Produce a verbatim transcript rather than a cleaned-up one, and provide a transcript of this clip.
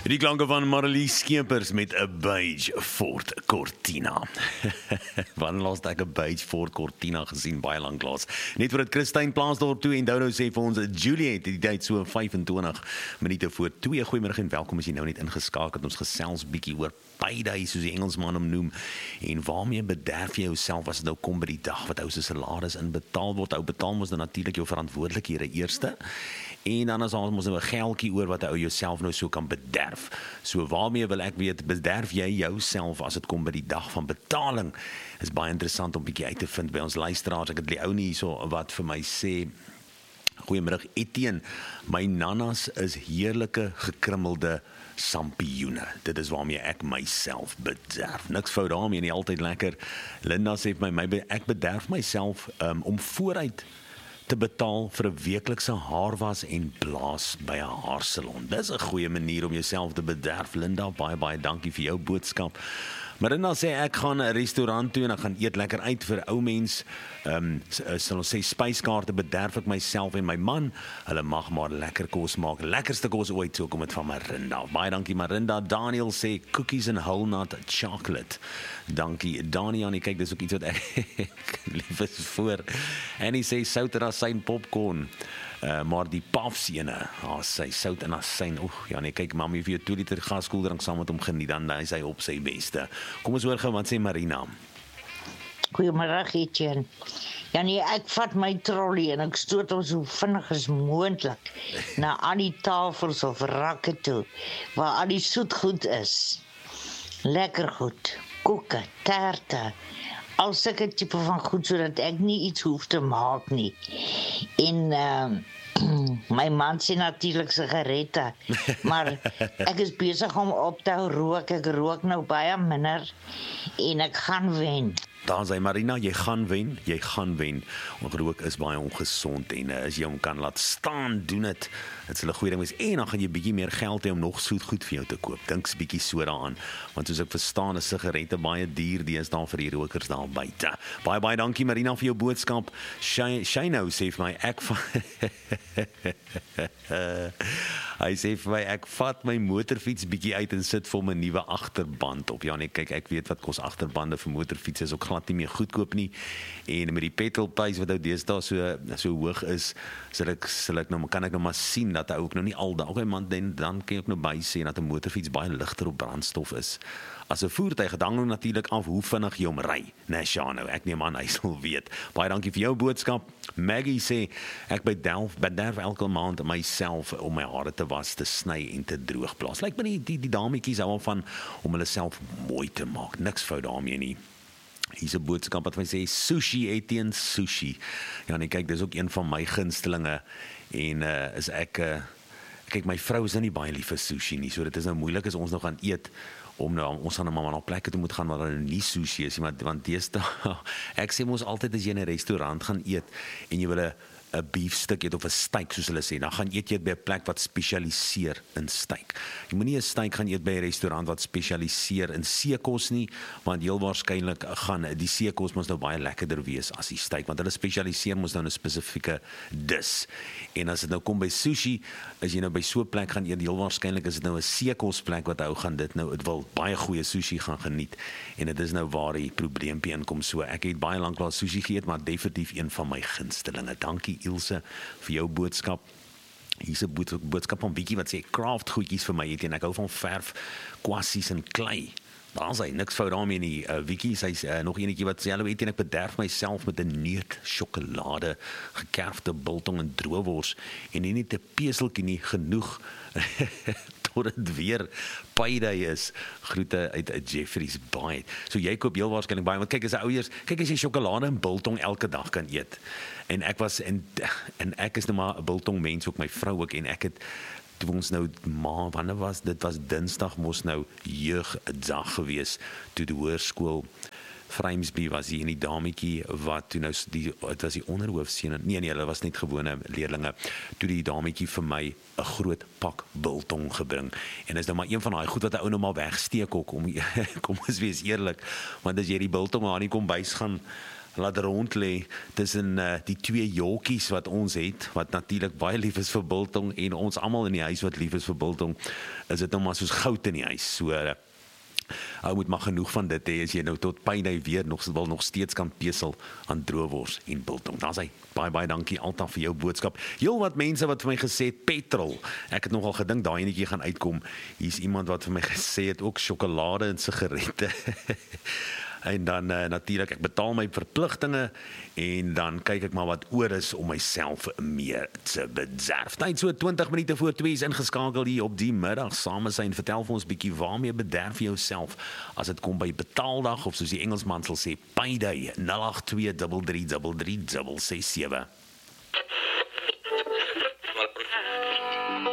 Die klanke van Marlies Skeepers met 'n beige Ford Cortina. Wanneer laas ek 'n beige Ford Cortina gesien, baie lank laas. Net vir dit Christine Plaasdorp toe en Dodo sê vir ons Juliet, die tyd so vyfentwintig minute voor twee. Goeiemôre en welkom as jy nou net ingeskakel het. Ons gesels bietjie oor payday, soos die Engelsman hom noem. En waarmee bederf jy jouself as dit nou kom by die dag wat ou se salaris inbetaal word? Ou betaal mos dan natuurlik jou verantwoordelikhede eerste. En dan is ons nou 'n geldjie oor wat ou jouself nou so kan bederf. So waarmee wil ek weet, bederf jy jouself as dit kom by die dag van betaling? Is baie interessant om bietjie uit te vind by ons luisteraars. Ek het die ou nie hierso wat vir my sê, goeiemiddag Etienne, my nanas is heerlike gekrummelde sampioene. Dit is waarmee ek myself bederf. Niks fout daarmee nie, altyd lekker. Linda sê vir my, my ek bederf myself um, om vooruit te betaal vir 'n weeklikse haarwas en blaas by 'n haarsalon. Dis 'n goeie manier om jouself te bederf, Linda. Baie baie dankie vir jou boodskap. Maar dan sê ek gaan 'n restaurant toe en ek gaan eet lekker uit vir ou mens. Ehm um, sal ons sê spyskaarte bederf ek myself en my man. Hulle mag maar lekker kos maak. Lekkerste kos ooit, so kom dit van Marinda. Baie dankie Marinda. Daniel sê cookies and whole nut chocolate. Dankie Daniel. Kyk, dis ook iets wat ek lief is voor. En hy sê sout en asyn popcorn. Uh, maar die puffs ene, ah, sy sout en asyn, oeg, ja nee, kyk, mami, vir jou twee liter gaskoeldrank saam met hom geniet, dan is hy op sy beste. Kom ons hoor gou, wat sê Marina? Goeiemiddag, Etienne. Ja nee, ek vat my trolley en ek stoot hom so vinnig as moontlik na al die tafels of rakke toe, waar al die soetgoed is. Lekker goed, koeke, terte, al sulke tipe van goed, sodat ek nie iets hoef te maak nie. En uh, my man sê natuurlik sigarette, maar ek is besig om op te hou rook, ek rook nou baie minder, en ek gaan wen. Daar sê Marina, jy gaan wen, jy gaan wen. Rook is baie ongesond en uh, as jy hom kan laat staan, doen dit. Dit is 'n goeie ding, en dan gaan jy bietjie meer geld hê om nog soet goed vir jou te koop. Dink's bietjie so daaraan, want soos ek verstaan is sigarette baie duur deesdae vir die rokers daar buite. Baie baie dankie Marina vir jou boodskap. Shino sê vir my, ek hy sê vir my, ek vat my motorfiets bietjie uit en sit vir hom 'n nuwe agterband op. Ja nee, kyk, ek weet wat kos agterbande vir motorfiets is ook glad nie meer goedkoop nie. En met die petrolprys wat nou deesdae so so hoog is, sal ek sal ek nou kan ek nou maar sien dat hy ook nou nie al daai okay, man, dan dan kan jy ook nou by sê dat 'n motorfiets baie ligter op brandstof is. As 'n voertuig, dan hang natuurlik af hoe vinnig jy hom ry. Nee, Shano, ek neem aan hy sal weet. Baie dankie vir jou boodskap. Maggie sê, ek bederf, bederf elke maand myself om my hare te was, te sny en te droog plaas. Lyk my die, die, die dametjies hou van om hulle self mooi te maak. Niks fout daarmee nie. Hier's 'n boodskap wat my sê, sushi, Etienne, sushi. Ja nee, kyk, dis ook een van my gunstelinge. En uh, is ek, uh, kyk, my vrou is nou nie baie lief vir sushi nie, so dit is nou moeilik as ons nog gaan eet, om nou, ons gaan nou maar na plekke toe moet gaan waar hulle nie sushi is, want, want deesdae, ek sê ons altyd as jy in 'n restaurant gaan eet, en jy wil 'n 'n beefstuk eet of 'n steak soos hulle sê, dan gaan eet jy by 'n plek wat spesialiseer in steak. Jy moenie 'n steak gaan eet by 'n restaurant wat spesialiseer in seekos nie, want heel waarskynlik gaan die seekos mos nou baie lekkerder wees as die steak, want hulle spesialiseer mos nou 'n spesifieke dis. En as dit nou kom by sushi, as jy nou by so 'n plek gaan eet, heel waarskynlik is dit nou 'n seekosplek wat hou gaan dit nou, dit wil baie goeie sushi gaan geniet, en dit is nou waar die probleempie inkom. So ek het baie lank laas sushi geëet, maar definitief een van my gunstelinge. Dankie Ilse vir jou boodskap. Hier's 'n boodskap van Vicky wat sê craft goedjies vir my het en ek hou van verf, kwassies en klei. Daar sê niks fout daarmee nie. Uh, Vicky sê uh, nog enetjie wat sê hallo weet en ek bederf myself met 'n neut sjokolade, gekerfde biltong en droewors en nie net 'n peseltjie nie, genoeg tot dit weer payday is. Groete uit uit Jeffrey's Bay. So jy koop heel waarskynlik baie, want kyk as 'n ouers, kyk as jy sjokolade en biltong elke dag kan eet. En ek was en en ek is nou maar 'n biltong mens, ook my vrou ook, en ek het toe ons nou maar wanneer was dit was Dinsdag mos nou jeugdag gewees toe die hoërskool Vryheidsby was hier en die dametjie wat toe nou die dit was die onderhoofseun. Nee nee, hulle was net gewone leerlinge. Toe die dametjie vir my 'n groot pak biltong gebring. En is nou maar een van daai goed wat 'n ou nou maar wegsteek ook om kom ons wees eerlik, want as jy die biltong aan die kombuis gaan laat rond lê tussen uh, die twee jockeys wat ons het, wat natuurlik baie lief is vir biltong en ons almal in die huis wat lief is vir biltong, is dit nou maar soos goud in die huis. So uh, Ou moet maar genoeg van dit hê as jy nou tot Payday weer nog wil nog steeds kan pesel aan droewors en biltong. Daar's hy. Baie baie dankie Alta vir jou boodskap. Heel wat mense wat vir my gesê het petrol. Ek het nogal gedink daai enetjie gaan uitkom. Hier's iemand wat vir my gesê het ook sjokolade en sigarette. En dan uh, natuurlik, ek betaal my verpligtinge en dan kyk ek maar wat oor is om myself meer te bederf. Tyd so twintig minute voor twee is ingeskakel hier op die middag same sy en vertel vir ons bietjie waarmee bederf jy jouself as dit kom by betaaldag of soos die Engelsman sal sê payday nul agt twee drie drie drie drie ses ses sewe.